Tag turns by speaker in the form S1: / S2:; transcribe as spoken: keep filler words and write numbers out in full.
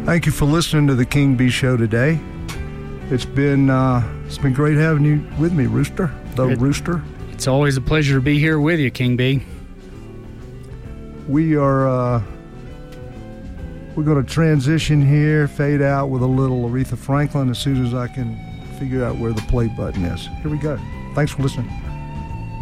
S1: Thank you for listening to the King Bee Show today. It's been uh, it's been great having you with me, Rooster. The it, Rooster.
S2: It's always a pleasure to be here with you, King Bee.
S1: We are uh, we're going to transition here, fade out with a little Aretha Franklin as soon as I can figure out where the play button is. Here we go. Thanks for listening.